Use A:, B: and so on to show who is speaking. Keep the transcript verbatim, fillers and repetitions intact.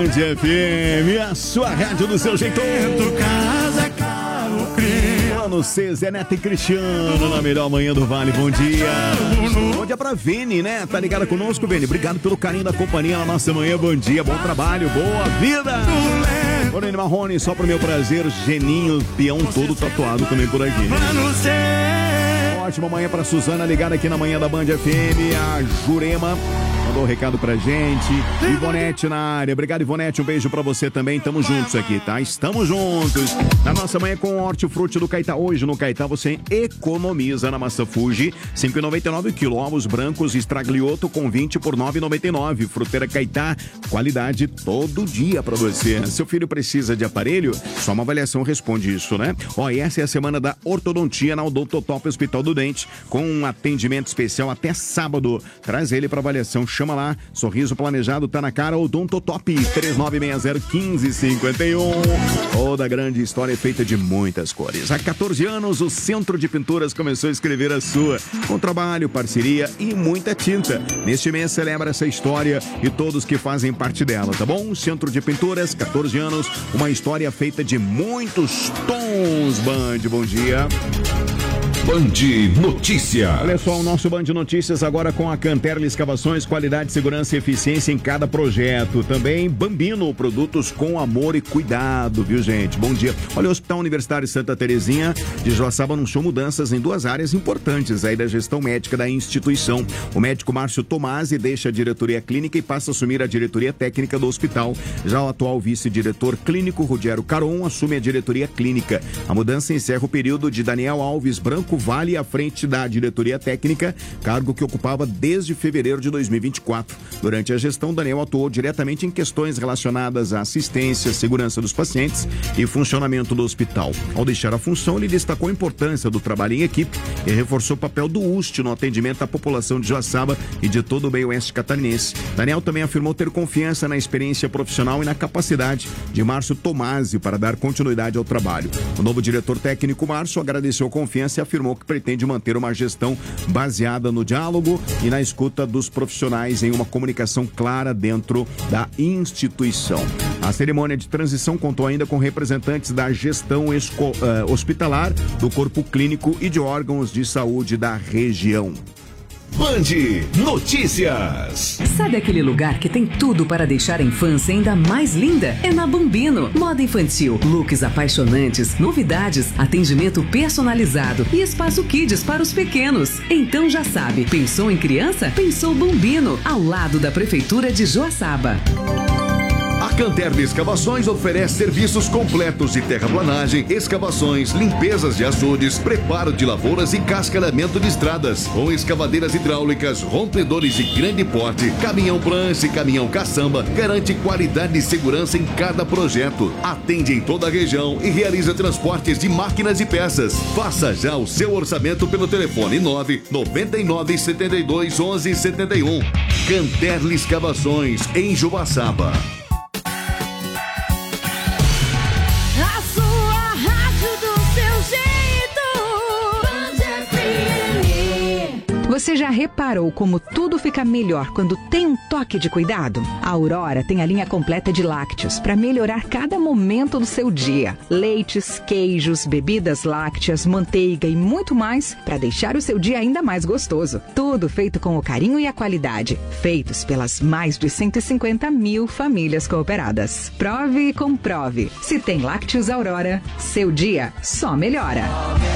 A: Band F M, a sua rádio do seu jeito.
B: Casa, carro, cria.
A: Plano C, Zé Neto e Cristiano, na melhor manhã do Vale. Bom dia. Bom dia pra Vene, né? Tá ligada conosco, Vene? Obrigado pelo carinho da companhia na nossa manhã. Bom dia, bom trabalho, boa vida. Moreno Marrone, só pro meu prazer. Geninho, peão todo tatuado também por aqui. Ótima manhã pra Suzana, ligada aqui na manhã da Band F M. A Jurema mandou um recado pra gente. Ivonete na área. Obrigado, Ivonete. Um beijo pra você também. Tamo juntos aqui, tá? Estamos juntos. Na nossa manhã com o Hortifruti do Caetá. Hoje no Caetá você economiza na massa Fuji. cinco reais e noventa e nove centavos quilo. Ovos brancos Straglioto com vinte por nove reais e noventa e nove centavos. Fruteira Caetá. Qualidade todo dia pra você. Seu filho precisa de aparelho? Só uma avaliação responde isso, né? Ó, e essa é a semana da ortodontia na Odontotop Hospital do Dente. Com um atendimento especial até sábado. Traz ele pra avaliação. Chama lá, sorriso planejado, tá na cara, Odontotop, três nove seis zero, um cinco cinco um. Toda grande história é feita de muitas cores. Há quatorze anos, o Centro de Pinturas começou a escrever a sua, com trabalho, parceria e muita tinta. Neste mês celebra essa história e todos que fazem parte dela, tá bom? Centro de Pinturas, quatorze anos, uma história feita de muitos tons. Band, bom dia.
C: Band Notícias.
A: Olha só o nosso Band Notícias agora com a Canterli Escavações, qualidade, segurança e eficiência em cada projeto. Também Bambino, produtos com amor e cuidado, viu, gente? Bom dia. Olha, o Hospital Universitário Santa Terezinha de Joaçaba anunciou mudanças em duas áreas importantes aí da gestão médica da instituição. O médico Márcio Tomasi deixa a diretoria clínica e passa a assumir a diretoria técnica do hospital. Já o atual vice-diretor clínico, Rogério Caron, assume a diretoria clínica. A mudança encerra o período de Daniel Alves Branco Vale à frente da diretoria técnica, cargo que ocupava desde fevereiro de dois mil e vinte e quatro. Durante a gestão, Daniel atuou diretamente em questões relacionadas à assistência, segurança dos pacientes e funcionamento do hospital. Ao deixar a função, ele destacou a importância do trabalho em equipe e reforçou o papel do U S T no atendimento à população de Joaçaba e de todo o meio oeste catarinense. Daniel também afirmou ter confiança na experiência profissional e na capacidade de Márcio Tomasi para dar continuidade ao trabalho. O novo diretor técnico, Márcio, agradeceu a confiança e afirmou que pretende manter uma gestão baseada no diálogo e na escuta dos profissionais em uma comunicação clara dentro da instituição. A cerimônia de transição contou ainda com representantes da gestão esco- uh, hospitalar, do corpo clínico e de órgãos de saúde da região.
C: Band Notícias.
D: Sabe aquele lugar que tem tudo para deixar a infância ainda mais linda? É na Bambino. Moda infantil, looks apaixonantes, novidades, atendimento personalizado e espaço kids para os pequenos. Então já sabe, pensou em criança? Pensou Bambino, ao lado da Prefeitura de Joaçaba.
C: A Canterli Escavações oferece serviços completos de terraplanagem, escavações, limpezas de açudes, preparo de lavouras e cascalhamento de estradas. Com escavadeiras hidráulicas, rompedores de grande porte, caminhão prancha e caminhão caçamba, garante qualidade e segurança em cada projeto. Atende em toda a região e realiza transportes de máquinas e peças. Faça já o seu orçamento pelo telefone nove nove nove sete dois onze sete um. Canterli Escavações, em Joaçaba.
E: Você já reparou como tudo fica melhor quando tem um toque de cuidado? A Aurora tem a linha completa de lácteos para melhorar cada momento do seu dia. Leites, queijos, bebidas lácteas, manteiga e muito mais para deixar o seu dia ainda mais gostoso. Tudo feito com o carinho e a qualidade. Feitos pelas mais de cento e cinquenta mil famílias cooperadas. Prove e comprove. Se tem lácteos Aurora, seu dia só melhora.